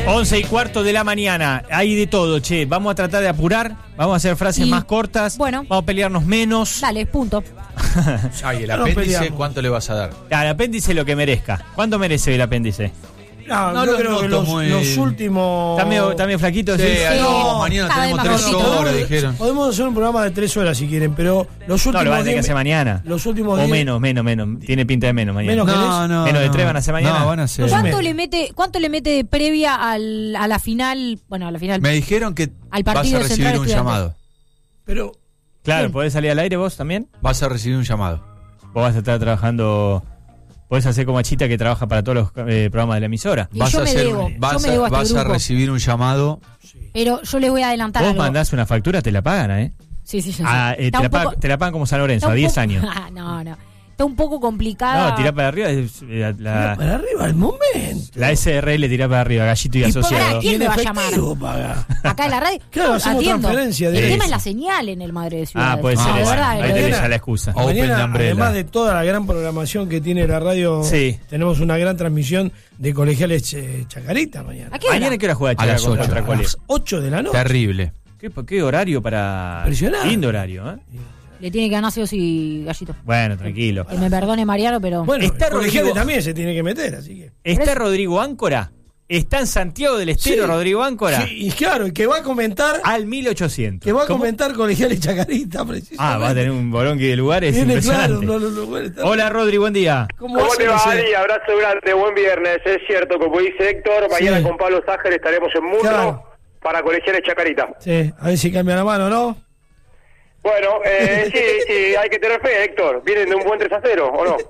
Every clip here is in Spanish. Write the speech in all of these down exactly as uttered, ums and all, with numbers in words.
once y cuarto de la mañana, hay de todo, che. Vamos a tratar de apurar, vamos a hacer frases Y, más cortas, bueno. vamos a pelearnos menos. Dale, punto. Ay, el No nos apéndice, peleamos. ¿cuánto le vas a dar? Al apéndice lo que merezca. ¿Cuánto merece el apéndice? No, No yo lo creo que noto los, muy- los últimos... ¿Está medio, está medio flaquito? Sí, ¿sí? no, mañana cada tenemos vez más tres cortito. horas, dijeron. Podemos hacer un programa de tres horas si quieren, pero los últimos... No, lo van a tener que diez- hacer mañana. Los últimos O diez- menos, menos, menos. Tiene pinta de menos mañana. Menos que No, no, ¿Menos de no. tres van a hacer mañana? No, van a hacer. Dos y ¿Cuánto medio. le mete, cuánto le mete de previa al, a la final? Bueno, a la final. Me dijeron que Al vas partido a recibir Central un Estudiantes. llamado. Pero Claro, Bien. ¿podés salir al aire vos también? Vas a recibir un llamado. Vos vas a estar trabajando... Podés hacer como Achita que trabaja para todos los eh, programas de la emisora. Y Vas yo a me hacer- debo, yo vas me a- debo a este vas a grupo. recibir un llamado. Pero yo les voy a adelantar Vos algo. mandás una factura, te la pagan, ¿eh? Sí, sí, yo sé. Ah, eh, Está te, la un pagan, poco- te la pagan como San Lorenzo, está a un diez poco- años. Ah, no, no. Está un poco complicada. No, tirá para arriba. Es, eh, la, para arriba el momento. la S R L tirá para arriba, Gallito y, Y Asociado. pará, ¿quién Y me en va a llamar? efectivo paga. Acá en la radio. Claro, No, hacemos atiendo. transferencia El directa. tema es la señal en el Madre de Ciudades. Ah, puede Ah, ser No, de eso. verdad. Ahí lo tenés digo. ya la excusa. Open Mañana, the umbrella. además de toda la gran programación que tiene la radio, Sí. tenemos una gran transmisión de Colegiales eh, Chacarita mañana. ¿A qué hora? ¿Mañana qué hora juega A Chaca las contra ocho. otra A cual las es? ocho de la noche. Terrible. ¿Qué, qué horario para...? Impresionante. Lindo horario, ¿eh? Le tiene que ganar sí o sí, Gallito. Bueno, tranquilo. Que me perdone Mariano, pero... Bueno, Está el Colegiales Rodrigo- también se tiene que meter, así que. ¿Está Rodrigo Áncora? ¿Está en Santiago del Estero Sí. Rodrigo Áncora? Sí, y claro, el que va a comentar, Al mil ochocientos. que va a ¿Cómo? comentar Colegiales Chacarita, precisamente. Ah, va a tener un bolonqui de lugares Viene, claro, impresionante. no, no, no, bueno, está- Hola, Rodri, buen día. ¿Cómo, ¿Cómo hace te va, ese- Ari? Abrazo grande, buen viernes. Es cierto, como dice Héctor, mañana Sí. con Pablo Sájer estaremos en Mundo Claro. para Colegiales Chacarita. Sí, a ver si cambia la mano, ¿no? Bueno, eh, sí, sí, hay que tener fe, Héctor. Vienen de un buen tres a cero, ¿o no?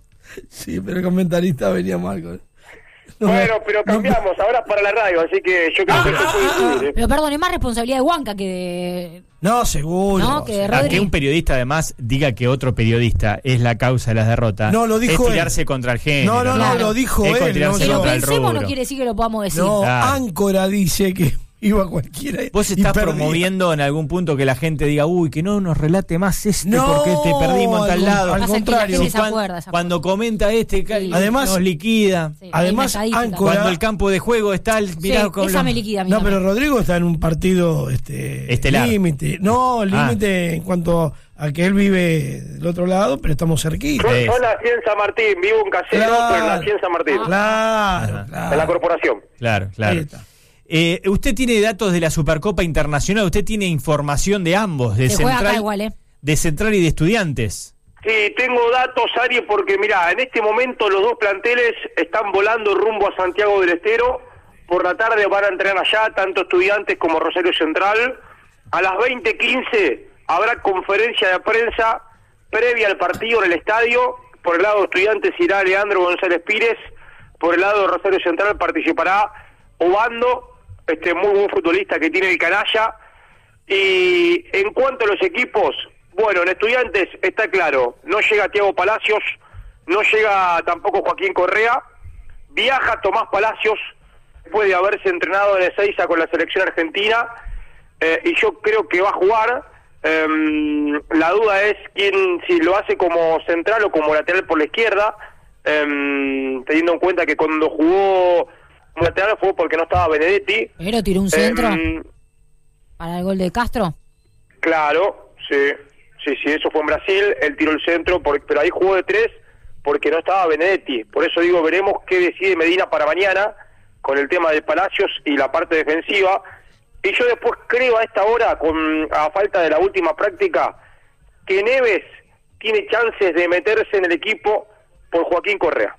Sí, pero el comentarista venía mal con... No, Bueno, no, pero no, cambiamos, ahora para la radio, así que yo creo que se puede subir, ¿eh? Pero perdón, es más responsabilidad de Huanca que de... No, seguro. No, que de A Rodri. que un periodista además diga que otro periodista es la causa de las derrotas. No, lo dijo es él. tirarse contra el género. No, no, no, Claro. lo dijo Es con él. tirarse No, Que lo contra el pensemos no rubro. quiere decir que lo podamos decir. no, Claro. Áncora dice que iba cualquiera. Vos y estás perdía. promoviendo en algún punto que la gente diga, uy, que no nos relate más este No, porque te perdimos en tal al lado. al Pasa que la contrario. gente se Cuan- acuerda, se acuerda. Cuando comenta este, ca- Sí. Además- nos liquida. Sí, Además, hay una estadística. Áncora- Cuando el campo de juego está al mirá Sí, con esa los- me liquida a mí No, también. pero Rodrigo está en un partido este Estelar. límite. No, Ah. límite en cuanto a que él vive del otro lado, pero estamos cerquita. Yo, Sí. yo nací en San Martín, vivo en Casero, Claro. pero nací en San Martín, Claro, Ajá. claro. en la corporación. Claro, Ahí claro. está. Eh, usted tiene datos de la Supercopa Internacional, usted tiene información de ambos, de Se juega acá Central, igual, ¿eh? de Central y de Estudiantes. Sí, tengo datos, Ari, porque mirá, en este momento los dos planteles están volando rumbo a Santiago del Estero. Por la tarde van a entrenar allá, tanto Estudiantes como Rosario Central. A las veinte quince habrá conferencia de prensa previa al partido en el estadio. Por el lado de Estudiantes irá Leandro González Pires. Por el lado de Rosario Central participará Obando, este muy buen futbolista que tiene el canalla. Y en cuanto a los equipos, bueno, en Estudiantes está claro, no llega Thiago Palacios, no llega tampoco Joaquín Correa, viaja Tomás Palacios, puede haberse entrenado en Ezeiza con la selección argentina, eh, y yo creo que va a jugar. Eh, la duda es quién, si lo hace como central o como lateral por la izquierda, eh, teniendo en cuenta que cuando jugó como lateral fue porque no estaba Benedetti. Pero tiró un centro Eh, para el gol de Castro. Claro, sí, sí, sí, eso fue en Brasil, él tiró el centro, por, pero ahí jugó de tres porque no estaba Benedetti, por eso digo, veremos qué decide Medina para mañana con el tema de Palacios y la parte defensiva, y yo después creo a esta hora, con a falta de la última práctica, que Neves tiene chances de meterse en el equipo por Joaquín Correa,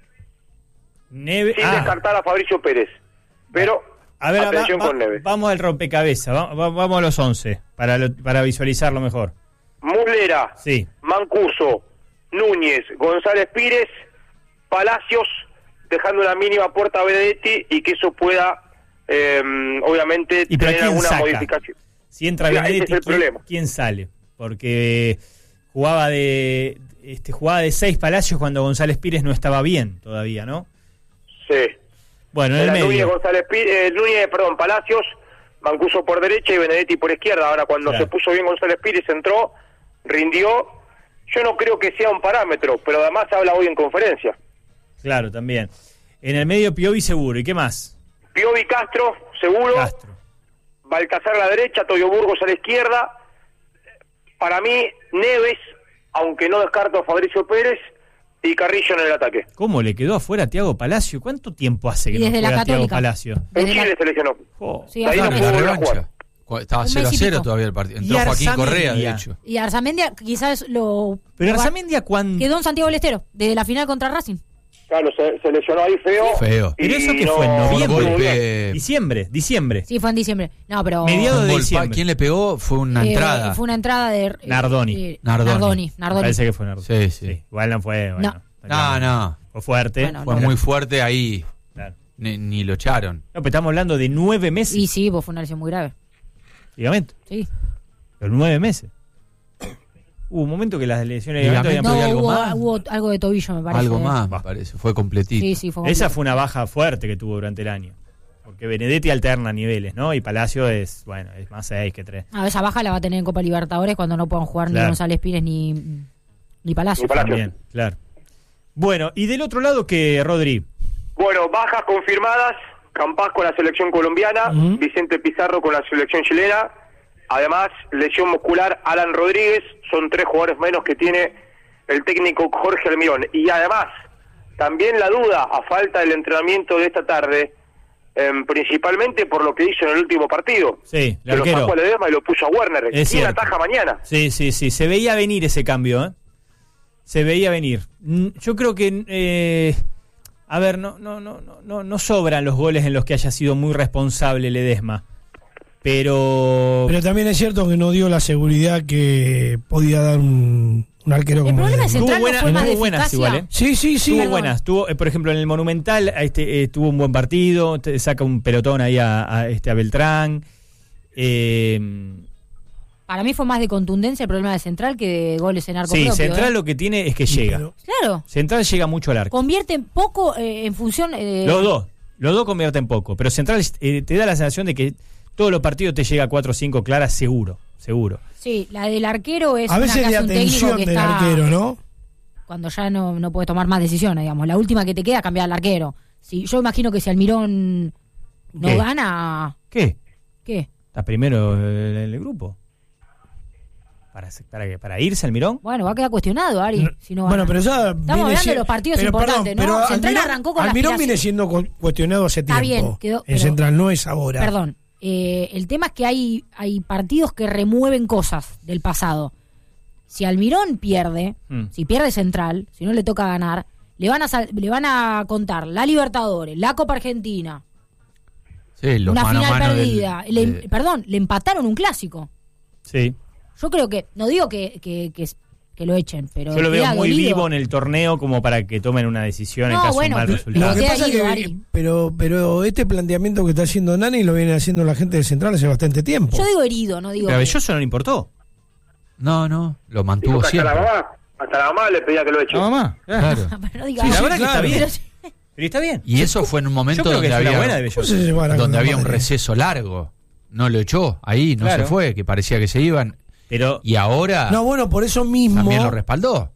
Neve- sin ah, descartar a Fabricio Pérez, pero a ver, atención va- va- con Neves. vamos al rompecabezas, va- va- vamos a los once, para, lo- para visualizarlo mejor. Muslera, Sí. Mancuso, Núñez, González Pires, Palacios, dejando una mínima puerta a Benedetti y que eso pueda, eh, obviamente, ¿Y pero tener quién alguna saca? modificación. Si entra Mira, Benedetti, ese es el ¿quién, problema. quién sale? Porque jugaba de este jugaba de seis Palacios cuando González Pires no estaba bien todavía, ¿no? Sí. Bueno, en el Era Núñez, medio. González Pires, eh, Núñez, perdón, Palacios, Mancuso por derecha y Benedetti por izquierda. Ahora, cuando Claro. se puso bien González Pires, entró, rindió. Yo no creo que sea un parámetro, pero además habla hoy en conferencia. Claro, también. En el medio Piovi seguro, ¿y qué más? Piovi Castro, seguro. Castro. Balcazar a la derecha, Toyo Burgos a la izquierda. Para mí, Neves, aunque no descarto a Fabricio Pérez, y Carrillo en el ataque. ¿Cómo le quedó afuera a Thiago Palacio? ¿Cuánto tiempo hace que Y no desde la juega Thiago Católica. Palacio? En Desde Chile la- se lesionó. Oh. Sí, De ahí no Arzamendi- pudo La volver a jugar. revancha. Cu- Estaba Un cero a mes y cero pico. todavía el partido. Y Entró Joaquín Arzamendi, Correa, de ya. hecho. Y Arzamendia quizás lo... Pero lo- Arzamendia cuando... Quedó en Santiago del Estero, desde la final contra Racing. Claro, se, se lesionó ahí feo. Feo. y Pero eso que no- fue en no noviembre. pudo volver. Golpe. Diciembre, diciembre. Sí, fue en diciembre. No, pero... Mediado Un de gol. diciembre. ¿Quién le pegó? Fue una eh, entrada. Fue una entrada de... eh, Nardoni. eh, Nardoni. Nardoni. Nardoni. Parece que fue Nardoni. Sí, sí. Igual no fue... Bueno, No, no. Fue fuerte. Bueno, Fue no. muy fuerte ahí. Claro. Ni, ni lo echaron. No, pero estamos hablando de nueve meses. Y sí, pues fue una lesión muy grave. Ligamento. Sí. Pero nueve meses. Hubo un momento que las lesiones de ligamento Ligamento. habían ¿hay No, algo hubo, más? hubo algo de tobillo, me parece. Algo eh. más, me Bah. parece. Fue completito. Sí, sí, fue Esa completo. fue una baja fuerte que tuvo durante el año. Porque Benedetti alterna niveles, ¿no? Y Palacio es, bueno, es más seis que tres. Ah, esa baja la va a tener en Copa Libertadores cuando no puedan jugar Claro. ni González Pires ni, ni Palacio. Ni Palacio. También, claro. Bueno, y del otro lado que Rodri. Bueno, bajas confirmadas. Campas con la selección colombiana, Ujú. Vicente Pizarro con la selección chilena. Además, lesión muscular Alan Rodríguez. Son tres jugadores menos que tiene el técnico Jorge Almirón. Y además, también la duda, a falta del entrenamiento de esta tarde, em, principalmente por lo que hizo en el último partido. Sí, el Que lo arquero. sacó a Ledesma y lo puso a Werner. Es ¿Quién cierto. ataja mañana? Sí, sí, sí. Se veía venir ese cambio, ¿eh? Se veía venir. Mm, Yo creo que... eh, a ver, no, no, no, no, no, no sobran los goles en los que haya sido muy responsable Ledesma. Pero... Pero también es cierto que no dio la seguridad que podía dar un, un arquero El como problema es Ledesma. central, Tuvo no buena- fue más tuvo de buenas eficacia. igual, ¿eh? Sí, sí, sí. Tuvo perdón. buenas, tuvo, eh, por ejemplo, en el Monumental este, eh, tuvo un buen partido, te saca un pelotón ahí a, a, este, a Beltrán. Eh, Para mí fue más de contundencia el problema de Central que de goles en arco sí, propio. Central ¿eh? lo que tiene es que Sí, llega. pero- Claro, Central llega mucho al arco. convierte poco eh, en función... eh, Los dos, los dos convierten poco, pero Central eh, te da la sensación de que todos los partidos te llega a cuatro o cinco claras seguro, seguro. Sí, la del arquero es A veces una de que hace un técnico atención que del está arquero, ¿no? cuando ya no, no puede tomar más decisiones, digamos. La última que te queda es cambiar al arquero. Si, yo imagino que si Almirón no ¿Qué? gana... ¿Qué? ¿Qué? ¿Estás primero en el grupo? ¿Para, para, qué? ¿Para irse al Mirón? Bueno, va a quedar cuestionado, Ari, No, si no bueno, gana. pero ya Estamos viene hablando siendo- de los partidos pero, importantes, perdón, ¿no? pero Central Almirón- arrancó con la Almirón aspiración. viene siendo cu- cuestionado hace Está tiempo. bien, quedó- en pero- Central no es ahora. Perdón, eh, el tema es que hay, hay partidos que remueven cosas del pasado. Si Almirón pierde, Mm. si pierde Central, si no le toca ganar, le van a sal- le van a contar la Libertadores, la Copa Argentina, Sí, los una mano a final mano del- perdida. Le- de- Perdón, le empataron un clásico. Sí. Yo creo que, no digo que, que, que, que lo echen, pero Yo lo veo queda muy dolido. vivo en el torneo como para que tomen una decisión en No, caso bueno, de mal lo- Lo resultado. que queda pasa es ido, que, Ari. pero, pero este planteamiento que está haciendo Nani lo viene haciendo la gente de Central hace bastante tiempo. Yo digo herido, no digo Pero a que- Belloso no le importó. No, no, lo Dijo mantuvo que hasta la siempre. mamá, hasta la mamá le pedía que lo eche. mamá. Claro. Pero no diga- Sí, la sí, verdad que está claro. bien. Pero sí. Pero está bien. Y eso fue en un Yo momento creo que donde es una había, buena de ¿Cómo Belloso. se llevará con donde la había un madre? receso largo. No lo echó, ahí no Claro. se fue, que parecía que se iban. Pero Y ahora No, bueno, por eso mismo también lo respaldó.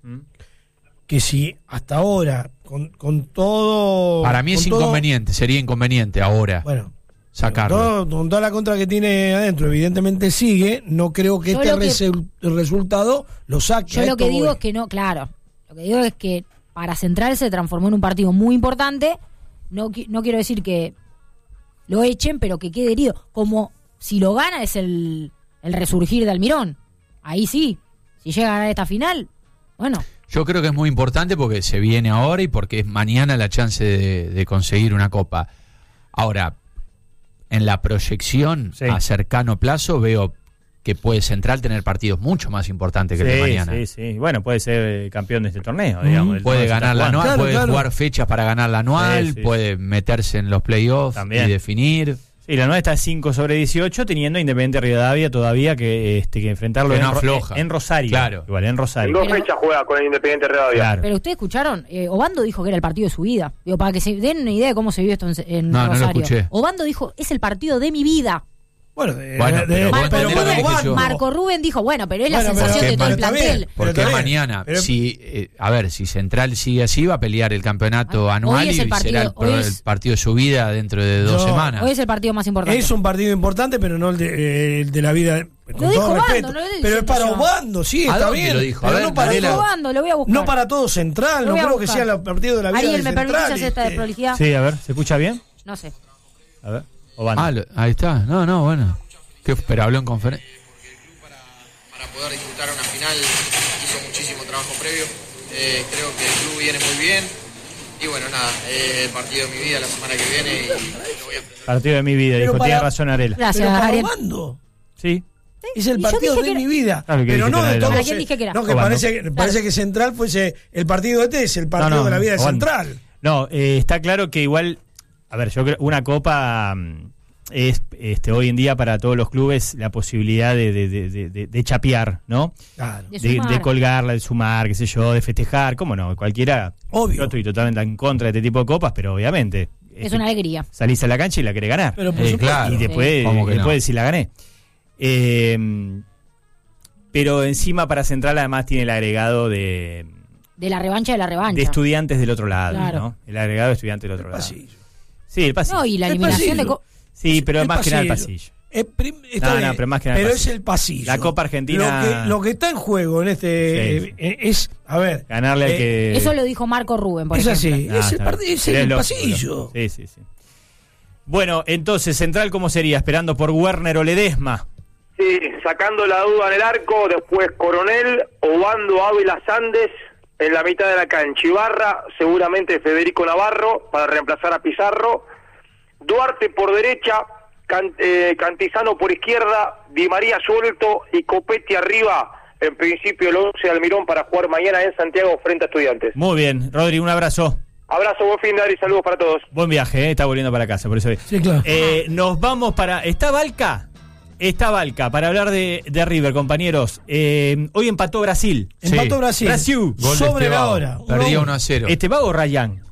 que si hasta ahora con, con todo Para mí es con todo- inconveniente, sería inconveniente ahora bueno, sacarlo. todo- con toda la contra que tiene adentro, evidentemente sigue. No creo que Yo este lo que- resu- resultado lo saque. Yo A lo esto que digo voy. es que no, claro. Lo que digo es que para Central se transformó en un partido muy importante. No, qui- no quiero decir que lo echen, pero que quede herido. Como si lo gana es el, el resurgir de Almirón. Ahí sí. Si llega a ganar esta final, bueno. Yo creo que es muy importante porque se viene ahora y porque es mañana la chance de, de conseguir una copa. Ahora, en la proyección Sí. a cercano plazo veo que puede Central tener partidos mucho más importantes que el de sí, mañana. sí, sí. Bueno, puede ser eh, campeón de este torneo, digamos. El Puede torneo se ganar la está anual, jugando. Claro, puede claro. jugar fechas para ganar la anual, Sí, sí, puede meterse en los playoffs También. y definir. Sí, la nueva está cinco sobre dieciocho, teniendo a Independiente Rivadavia todavía que, este, que enfrentarlo Que en, no Ro- afloja. en Rosario. Claro. Igual, en En Rosario. dos Pero- fechas juega con el Independiente Rivadavia. Claro. Pero ustedes escucharon, eh, Obando dijo que era el partido de su vida. Digo, para que se den una idea de cómo se vive esto en, en No, no lo Rosario. escuché. Obando dijo, es el partido de mi vida. Bueno, de, Bueno, de- pero de- vos Marco, pero entendés lo que Rubén, dije yo. Marco Rubén dijo, bueno, pero es la Bueno, sensación pero- de todo el pero está plantel. bien. Porque Pero está mañana, bien, pero- si eh, a ver, si Central sigue así, va a pelear el campeonato Ah, anual hoy es y el partido- será el, pro- hoy es- el partido de su vida dentro de dos No, semanas. Hoy es el partido más importante. Es un partido importante, pero no el de, eh, el de la vida. Con Lo dijo todo Bando, respeto. no lo estoy pero es diciendo para yo. Obando, sí, ¿A está dónde bien. lo dijo? A Pero ver, no para, Mariela. Lo todo, Bando, lo voy a buscar. no para todo Central. Lo No voy a creo que buscar. sea el partido de la vida Ariel, de ¿me Central. permitís hacer esta este. desprolijidad? Sí, a ver, ¿se escucha bien? No sé. A ver, Obando. Ah, lo- ahí está. No, no, bueno. ¿Qué, pero habló en conferencia. para, para poder disputar una final hizo muchísimo trabajo previo. Eh, creo que el club viene muy bien. Y bueno, nada, eh, el partido de mi vida la semana que viene y lo voy a... Partido de mi vida, Pero dijo, para- tiene razón Arela. Gracias, Pero para Ariel. Obando. Sí. Es el Y yo partido dije de que mi era- vida. Claro que pero dijiste no que de era todos. ¿Para quién dije que era? No, que Obando. parece, que- parece que Central fuese el partido este, es el partido No, no, de la vida de Obando. Central. No, eh, está claro que igual, a ver, yo creo una copa mm, es este hoy en día para todos los clubes la posibilidad de, de, de, de, de- de chapear, ¿no? Claro. De De, sumar. de colgarla, de sumar, qué sé yo, de festejar, cómo no, cualquiera. Obvio. Yo estoy totalmente en contra de este tipo de copas, pero obviamente. Es este, una alegría. salís a la cancha y la querés ganar. Pero por Eh, supuesto. claro. y después, ¿Cómo que no? después decir la gané. Eh, pero encima para Central además tiene el agregado de, De la revancha de la revancha. de estudiantes del otro lado, Claro. ¿no? El agregado de estudiantes del otro El lado. pasillo. Sí, el pasillo. No, y la El eliminación de... pasillo. co- Sí, pero El más que nada el pasillo. pasillo. Es prim- está No, no, bien, pero más que nada el pero es pasillo. el pasillo. La Copa Argentina- Lo que, lo que está en juego en este Sí, sí. eh, es, a ver, Ganarle al eh, que. Eso lo dijo Marco Rubén, por es ejemplo. así, Ah, es el, está part- bien. es Pero el lógico, pasillo. lógico. Sí, sí, sí. Bueno, entonces, Central, ¿cómo sería? Esperando por Werner o Ledesma. Sí, sacando la duda en el arco, después Coronel, Obando, Ávila, Sandes, en la mitad de la cancha, Ibarra, seguramente Federico Navarro, para reemplazar a Pizarro, Duarte por derecha, Can- eh, Cantizano por izquierda, Di María suelto y Copetti arriba, en principio el once de Almirón para jugar mañana en Santiago frente a Estudiantes. Muy bien, Rodri, un abrazo. Abrazo, buen fin de año y saludos para todos. Buen viaje, ¿eh? Está volviendo para casa, por eso. Sí, claro. Eh, nos vamos para. ¿Está Balca? Está Balca, para hablar de, de River, compañeros. Eh, hoy empató Brasil. Empató Sí. Brasil. Brasil. Gol de Sobre la Estevao. hora. Perdía Uno- uno a cero. ¿Estebao o Rayán?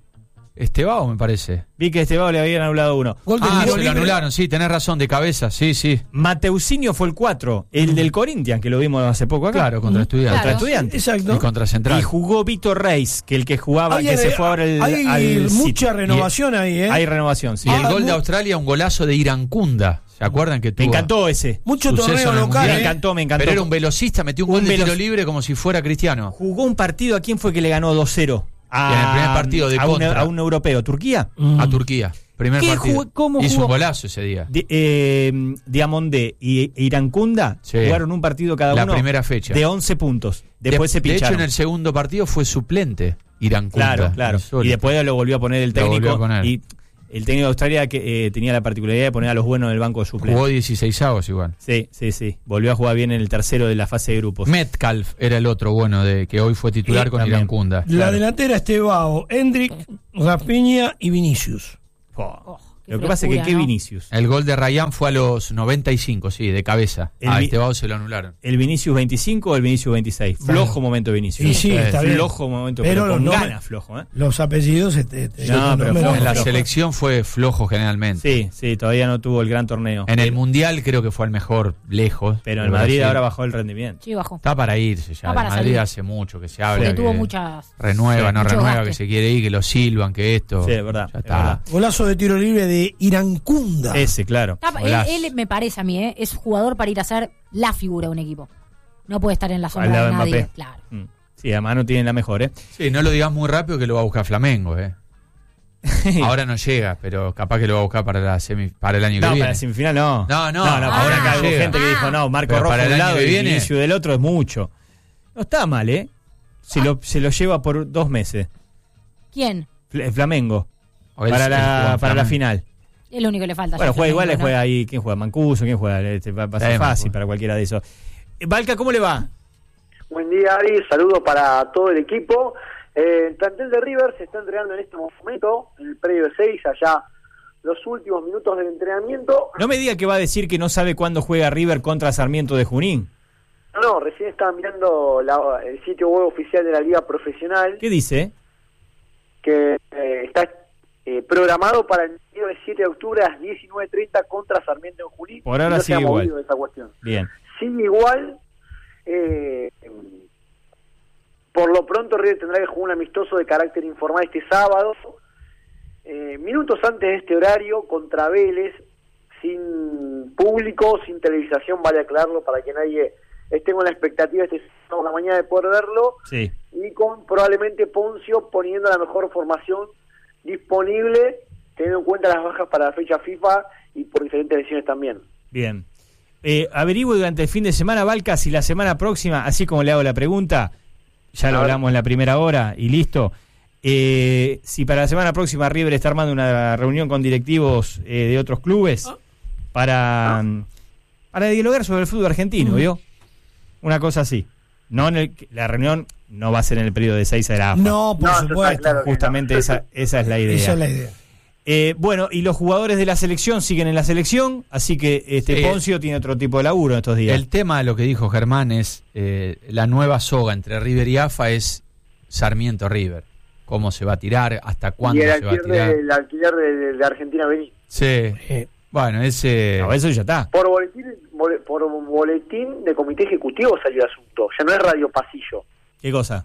Estebao, me parece. Vi que a Estebao le habían anulado uno. Gol de Ah, tiro se lo libre. anularon, sí, tenés razón, de cabeza, sí, sí. Mateusinho fue el cuatro, el del Corinthians, que lo vimos hace poco acá. Claro, contra Estudiantes. Contra Claro. Estudiantes. Exacto. Y contra Central. Y jugó Víctor Reis, que el que jugaba, Hay, que se eh, fue ahora al, hay al City. mucha renovación ahí, ¿eh? Hay renovación, sí. Y el Ah, gol de mu- Australia, un golazo de Irancunda. ¿Se acuerdan que Me tuvo? encantó ese. Mucho suceso torneo en el local. Me Mundial. ¿eh? encantó, me encantó. Pero era un velocista, metió un, Un gol de tiro veloc- libre como si fuera Cristiano. Jugó un partido, ¿a quién fue que le ganó dos cero? A, Y en el primer partido de a un, contra. a un europeo, ¿Turquía? Mm. A Turquía. Primer ¿Qué partido. jugó- cómo Hizo jugó? un golazo ese día. De, eh, Diamondé y e Irancunda Sí. jugaron un partido cada La uno primera fecha. de once puntos. Después de, se de hecho, pincharon. en el segundo partido fue suplente Irancunda. Claro, claro. Insólito. Y después lo volvió a poner el Lo técnico. volvió a poner. Y el técnico de Australia que eh, tenía la particularidad de poner a los buenos en el banco de suplentes. Jugó dieciséis avos igual. Sí, sí, sí. Volvió a jugar bien en el tercero de la fase de grupos. Metcalf era el otro bueno de que hoy fue titular Y con también. Irancunda. La Claro. delantera Estebao, Hendrik, Rafinha y Vinicius. Oh. Oh, qué Lo que pasa es que frescura, qué ¿no? Vinicius. El gol de Rayán fue a los noventa y cinco, sí, de cabeza. El A vi- Estebao se lo anularon. ¿El Vinicius veinticinco o el Vinicius veintiséis? Bueno. Flojo momento de Vinicius. Y sí, Sí, está bien. Flojo momento, Pero pero, con los ganas nombres- flojo, ¿eh? Los apellidos. Este, este, No, los pero números- En la flojo. selección fue flojo generalmente. Sí, sí, todavía no tuvo el gran torneo. En el Mundial creo que fue el mejor, lejos. Pero de el Madrid Brasil. ahora bajó el rendimiento. Sí, bajó. Está para irse ya. Está para el Madrid salir. hace mucho que se habla. Porque que tuvo muchas... Renueva, Sí, no mucho renueva, gaste. que se quiere ir, que lo silban, que esto. Sí, es verdad, Ya es está. verdad. Golazo de tiro libre de Irancunda. Ese, claro. Está- él, Golazo. él, me parece a mí, ¿eh? Es jugador para ir a ser la figura de un equipo. No puede estar en la Al sombra lado de de nadie. Mbappé. Claro. Mm. Sí, además no tienen la mejor, ¿eh? Sí, no lo digas muy rápido que lo va a buscar Flamengo, eh. Ahora no llega, pero capaz que lo va a buscar para la semi, para el año No, que para viene. la semifinal no. No, no, no, no ah, ahora acá hubo llega. gente que dijo, no, Marco Pero Rojo para de el un año lado que y viene- Vinicius del otro es mucho. No está mal, ¿eh? Se lo, se lo lleva por dos meses. ¿Quién? Fl- Flamengo. O él- Para él la, jugó en para la Flamengo. final. Es lo único que le falta. Bueno, ya juega igual, le Flamengo, juega ¿no? ahí. ¿Quién juega? Mancuso, ¿quién juega? Este, va, va a ser Eh, fácil Mancuso. para cualquiera de esos. Eh, Valca, ¿cómo le va? Buen día, Ari. Saludos para todo el equipo. Eh, el plantel de River se está entrenando en este momento, en el predio de seis, allá los últimos minutos del entrenamiento. No me diga que va a decir que no sabe cuándo juega River contra Sarmiento de Junín. No, no, recién estaba mirando la- el sitio web oficial de la Liga Profesional, ¿Qué dice? que eh, está eh, programado para el partido miércoles siete de octubre a las diecinueve treinta contra Sarmiento en Junín. Por ahora no sigue igual. Esa cuestión. Bien. Sigue igual. Eh, por lo pronto River tendrá que jugar un amistoso de carácter informal este sábado. Eh, minutos antes de este horario contra Vélez, sin público, sin televisación, vale aclararlo para que nadie esté con la expectativa este sábado por la mañana de poder verlo. Sí. Y con probablemente Poncio poniendo la mejor formación disponible, teniendo en cuenta las bajas para la fecha FIFA y por diferentes lesiones también. Bien. Eh, averigüe durante el fin de semana, Valca, si la semana próxima, así como le hago la pregunta, ya lo hablamos en la primera hora y listo, eh, si para la semana próxima River está armando una reunión con directivos eh, de otros clubes para, para dialogar sobre el fútbol argentino, ¿vio? Una cosa así. No en el, la reunión no va a ser en el periodo de seis de la A F A. No, por No, supuesto. claro que Justamente no. esa, esa es la idea. Esa es la idea. Eh, bueno, y los jugadores de la selección siguen en la selección, así que este Sí. Poncio tiene otro tipo de laburo en estos días. El tema de lo que dijo Germán es eh, la nueva soga entre River y A F A es Sarmiento-River. ¿Cómo se va a tirar? ¿Hasta cuándo Y el se va a alquiler, tirar? de, el alquiler de, de- de Argentina Bení. Sí. Eh, Bueno, ese... No, eso ya está. Por boletín, bole- por boletín de comité ejecutivo salió el asunto, ya no es radio pasillo. ¿Qué cosa?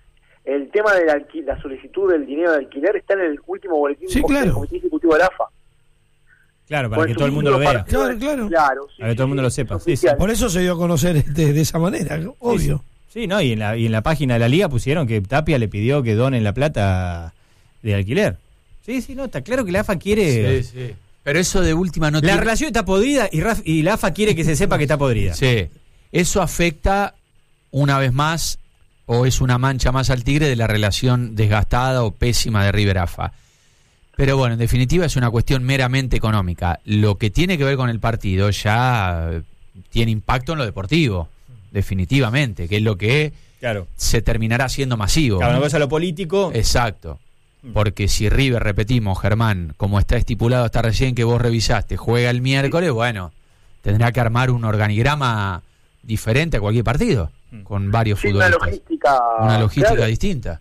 El tema de la, alqui- la solicitud del dinero de alquiler está en el último boletín Sí, com- claro. del comité ejecutivo de la A F A. Claro, para Con que su todo el mundo lo último vea. partido Claro, de- claro. Claro, sí, Para que todo el mundo lo sepa, es sí, sí. oficial. por eso se dio a conocer de, de esa manera, obvio. Sí, no, y en, la, y en la página de la liga pusieron que Tapia le pidió que donen la plata de alquiler. Sí, sí, no, está claro que la A F A quiere... Sí, sí. Pero eso de última no La tiene... relación está podrida y, Raf- y la A F A quiere que se sepa que está podrida. Sí. Eso afecta, una vez más, o es una mancha más al tigre de la relación desgastada o pésima de River-A F A. Pero bueno, en definitiva es una cuestión meramente económica. Lo que tiene que ver con el partido ya eh, tiene impacto en lo deportivo, definitivamente, que es lo que Claro. se terminará siendo masivo. Cada una cosa lo político. Exacto. Porque si River, repetimos, Germán, como está estipulado hasta recién que vos revisaste, juega el miércoles, bueno, tendrá que armar un organigrama diferente a cualquier partido, con varios Sí, una futbolistas. logística, Una logística claro. distinta.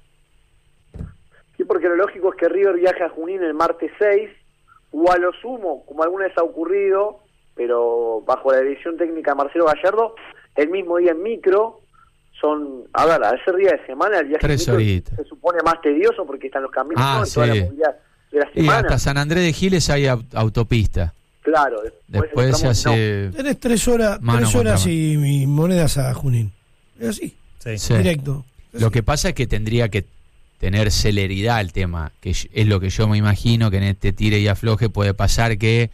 Sí, porque lo lógico es que River viaje a Junín el martes seis, o a lo sumo, como alguna vez ha ocurrido, pero bajo la dirección técnica de Marcelo Gallardo, el mismo día en micro. Son, a ver, a ese día de semana el viaje Tres en micro horitas. se supone más tedioso porque están los caminos, Ah, ¿no? En toda sí. la movilidad de la Y semana. hasta San Andrés de Giles hay au- autopista. Claro, Después se entramos- no. hace... Tenés tres horas, Mano tres contra horas mano. y, y monedas a Junín. Es así, Sí. Sí. directo. Lo que pasa es que tendría que tener celeridad el tema, que es es lo que yo me imagino que en este tire y afloje puede pasar, que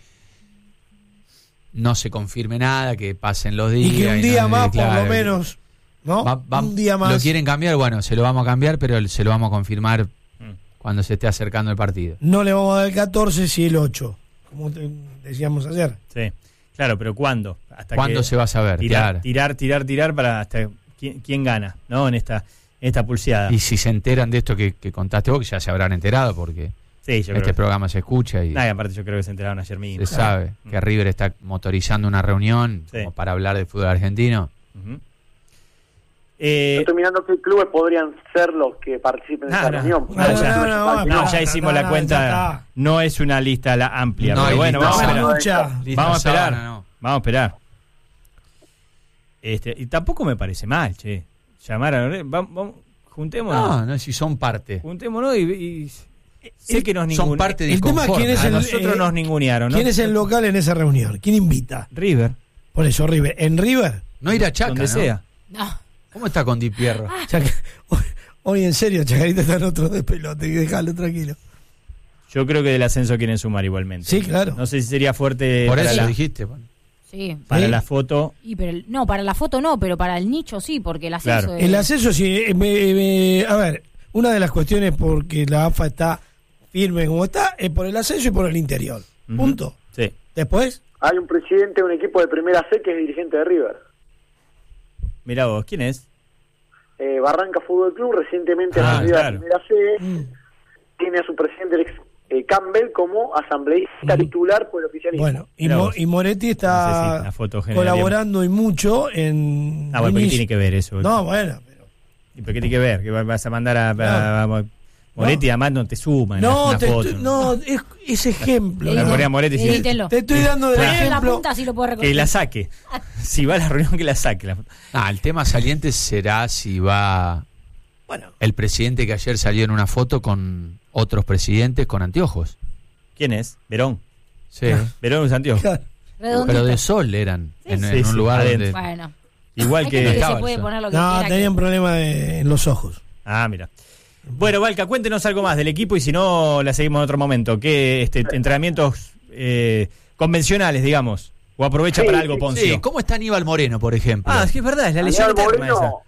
no se confirme nada, que pasen los días. Y que un no- día más, por claro, lo menos, ¿no? va- va- un día más. Lo quieren cambiar, bueno, se lo vamos a cambiar, pero se lo vamos a confirmar Mm. cuando se esté acercando el partido. No le vamos a dar el catorce, si el ocho, como te- decíamos ayer. Sí. Claro, pero ¿cuándo? Hasta ¿Cuándo que se va a saber? tirar, Claro. tirar, tirar, tirar para hasta quién, quién gana, ¿no? En esta, en esta pulseada. Y si se enteran de esto que, que contaste vos, que ya se habrán enterado, porque Sí, yo este creo. programa se escucha y Nada, aparte yo creo que se enteraron ayer mismo. se sabe que River está motorizando una reunión Sí. como para hablar de fútbol argentino. Ujú. Yo Eh, estoy mirando qué clubes podrían ser los que participen en No, esta no. reunión. No, No, no, ya- no, no, no, no, ya no, hicimos no, la no, ya cuenta. está. No es una lista la amplia, No pero hay bueno, lista vamos a sana. esperar. Mucha. Lista Vamos a esperar. sábana, no. Vamos a esperar. Este, y tampoco me parece mal, che. Llamar a vamos, vamos, juntémonos. No, no, si son parte. Juntémonos y, y sé que nos Son ningunearon. parte El tema es quién es A el- nosotros eh, nos ningunearon, ¿no? ¿Quién es el local en esa reunión? ¿Quién invita? River, Por eso, River. En River, No ir a Chaca, donde ¿no? sea. No. ¿Cómo está con Di Pierro? Chaca- hoy, hoy en serio, Chacarita está en otro despelote, déjalo tranquilo. Yo creo que del ascenso quieren sumar igualmente. Sí, claro. No sé si sería fuerte Por para, eso la, lo dijiste. bueno. Sí. para Sí. la foto. Y pero el- no, para la foto no, pero para el nicho sí, porque el ascenso Claro. es- El ascenso, sí. eh, me- me- a ver, una de las cuestiones porque la A F A está firme como está es por el ascenso y por el interior. Ujú. Punto. Sí. Después, Hay un presidente de un equipo de Primera C que es dirigente de River. Mirá vos, ¿quién es? Eh, Barranca Fútbol Club, recientemente Ah, ascendido a claro. la Primera C, mm, tiene a su presidente el ex, eh, Campbell como asambleísta Mm. titular por el oficialismo. bueno, y, Mirá Mo- vos. y Moretti No sé está si la foto generaría- colaborando y mucho en... Ah, bueno, ¿pero qué inicio- tiene que ver eso? No, bueno, pero... ¿Y por qué tiene que ver? ¿Que vas a mandar a, a- a Moretti además no te suma en No, una te foto. estoy- no, es, es ejemplo. Le ¿no? ponía Moretti, sí. Edítelo. Te estoy dando de Ponelo en la ejemplo. punta, así lo puedo reconocer. Que la saque. Si va a la reunión, que la saque. La- Ah, el tema saliente será si va Bueno, el presidente que ayer salió en una foto con otros presidentes con anteojos. ¿Quién es? Verón. Sí. Verón Santiago. claro. Redondito. Pero de sol eran, en, Sí, en sí, un lugar adentro. donde... Bueno. Igual Hay que... gente que Estaba se puede eso. poner lo que No, quiera. tenían problema de- en los ojos. Ah, mira. Bueno, Valca, cuéntenos algo más del equipo y si no, la seguimos en otro momento. ¿Qué este, entrenamientos eh, convencionales, digamos? ¿O aprovecha Sí, para algo, sí, Poncio? Sí, ¿cómo está Aníbal Moreno, por ejemplo? Ah, es que es verdad, es la lesión Aníbal eterna esa. Moreno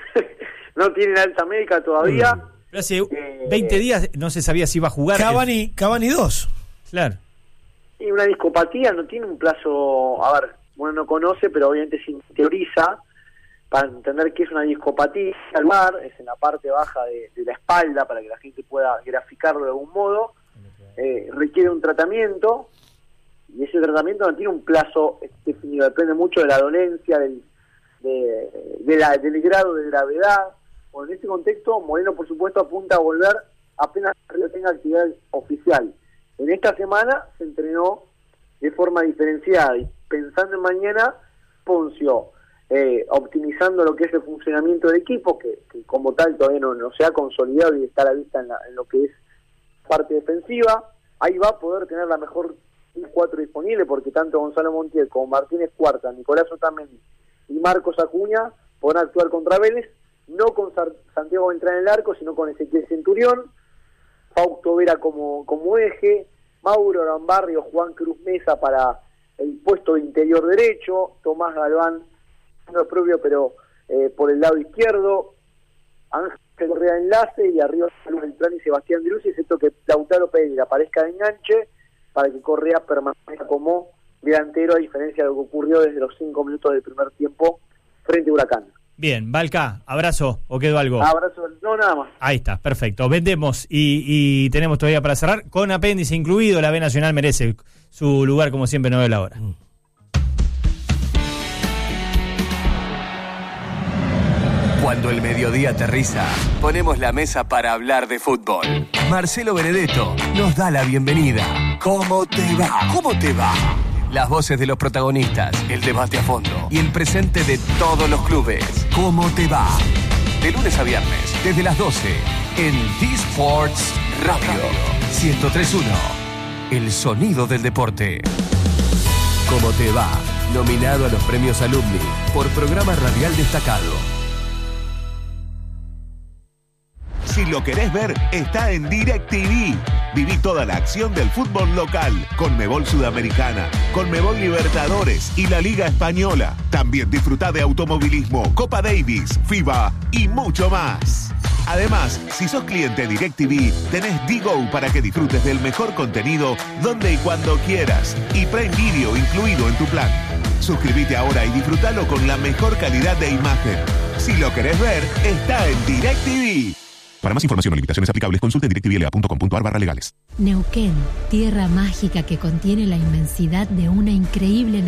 no tiene alta médica todavía. Pero hace Eh, veinte días no se sabía si iba a jugar. Cavani, Cavani dos. Claro. Y una discopatía no tiene un plazo, a ver, uno no conoce, pero obviamente se teoriza para entender qué es una discopatía. Al mar es en la parte baja de, de la espalda, para que la gente pueda graficarlo de algún modo. Eh, requiere un tratamiento, y ese tratamiento no tiene un plazo definido, depende mucho de la dolencia, del, de, de la, del grado de gravedad. Bueno, en este contexto, Moreno, por supuesto, apunta a volver apenas Río tenga actividad oficial. En esta semana se entrenó de forma diferenciada y pensando en mañana, Poncio, eh, optimizando lo que es el funcionamiento del equipo, que, que como tal todavía no, no se ha consolidado y está a la vista en, la, en lo que es parte defensiva. Ahí va a poder tener la mejor cuatro disponible, porque tanto Gonzalo Montiel como Martínez Cuarta, Nicolás Otamendi y Marcos Acuña podrán actuar contra Vélez, no con Sa- Santiago Beltrán en el arco, sino con Ezequiel Centurión, Fausto Vera como, como eje, Mauro Arambarrio, Juan Cruz Mesa para el puesto de interior derecho, Tomás Galván, no es propio, pero eh, por el lado izquierdo, Ángel Correa de enlace y arriba Luis Beltrán y Sebastián Druzzi, excepto que Lautaro Pereira aparezca de enganche para que Correa permanezca como delantero, a diferencia de lo que ocurrió desde los cinco minutos del primer tiempo frente a Huracán. Bien, Valca, abrazo, ¿o quedó algo? Abrazo, no, nada más. Ahí está, perfecto. Vendemos y, y tenemos todavía para cerrar, con apéndice incluido, la B Nacional merece su lugar, como siempre, no de la hora. Cuando el mediodía aterriza, ponemos la mesa para hablar de fútbol. Marcelo Benedetto nos da la bienvenida. ¿Cómo te va? ¿Cómo te va? Las voces de los protagonistas, el debate a fondo y el presente de todos los clubes. ¿Cómo te va? De lunes a viernes, desde las doce, en D-Sports Radio ciento tres punto uno. El sonido del deporte. ¿Cómo te va? Nominado a los premios Alumni por programa radial destacado. Si lo querés ver, está en DirecTV. Viví toda la acción del fútbol local, Conmebol Sudamericana, Conmebol Libertadores y la Liga Española. También disfrutá de automovilismo, Copa Davis, FIBA y mucho más. Además, si sos cliente DirecTV, tenés D-Go para que disfrutes del mejor contenido donde y cuando quieras. Y Prime Video incluido en tu plan. Suscríbete ahora y disfrutalo con la mejor calidad de imagen. Si lo querés ver, está en DirecTV. Para más información o limitaciones aplicables, consulte en directvla punto com punto ar barra legales. Neuquén, tierra mágica que contiene la inmensidad de una increíble